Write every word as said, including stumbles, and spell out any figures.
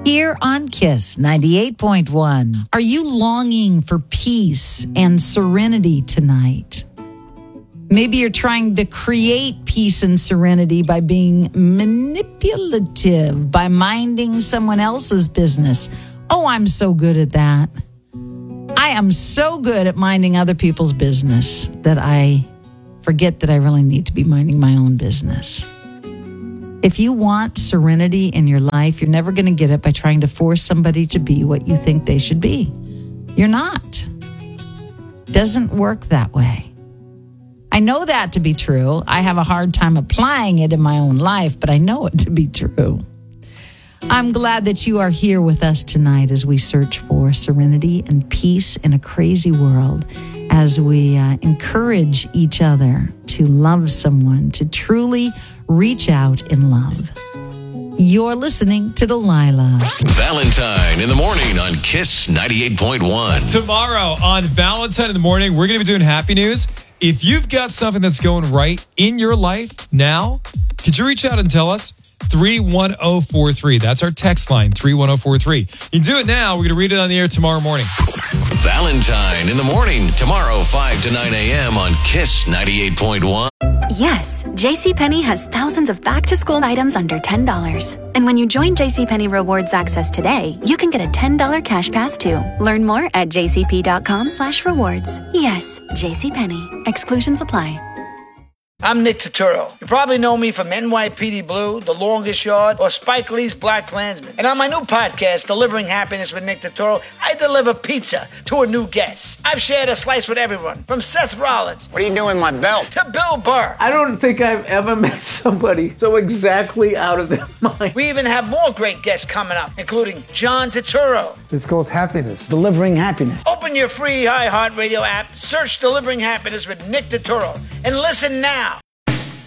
Here on Kiss ninety-eight point one. Are you longing for peace and serenity tonight? Maybe you're trying to create peace and serenity by being manipulative, by minding someone else's business. Oh, I'm so good at that. I am so good at minding other people's business that I forget that I really need to be minding my own business. If you want serenity in your life, you're never going to get it by trying to force somebody to be what you think they should be. You're not. Doesn't work that way. I know that to be true. I have a hard time applying it in my own life, but I know it to be true. I'm glad that you are here with us tonight as we search for serenity and peace in a crazy world, as we uh, encourage each other to love someone, to truly reach out in love. You're listening to Delilah. Valentine in the morning on Kiss ninety-eight point one. Tomorrow on Valentine in the morning, we're going to be doing happy news. If you've got something that's going right in your life now, could you reach out and tell us? three one zero four three. That's our text line, three one zero four three. You can do it now. We're going to read it on the air tomorrow morning. Valentine in the morning, tomorrow, five to nine a.m. on Kiss ninety-eight point one. Yes, JCPenney has thousands of back-to-school items under ten dollars. And when you join JCPenney Rewards Access today, you can get a ten dollars cash pass too. Learn more at jcp.com slash rewards. Yes, JCPenney. Exclusions apply. I'm Nick Turturro. You probably know me from N Y P D Blue, The Longest Yard, or Spike Lee's Black Klansman. And on my new podcast, Delivering Happiness with Nick Turturro, I deliver pizza to a new guest. I've shared a slice with everyone, from Seth Rollins. What are you doing with my belt? To Bill Burr. I don't think I've ever met somebody so exactly out of their mind. We even have more great guests coming up, including John Turturro. It's called Happiness. Delivering Happiness. Open your free iHeartRadio app, search Delivering Happiness with Nick Turturro, and listen now.